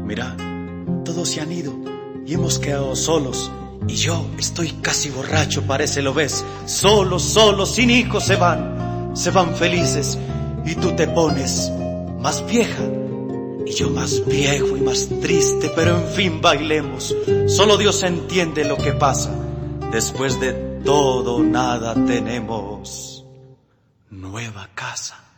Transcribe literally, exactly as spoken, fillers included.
Mira, todos se han ido y hemos quedado solos. Y yo estoy casi borracho, parece, lo ves. Solos, solos, sin hijos se van, se van felices. Y tú te pones más vieja y yo más viejo y más triste. Pero en fin, bailemos. Solo Dios entiende lo que pasa. Después de todo nada tenemos. Nueva casa.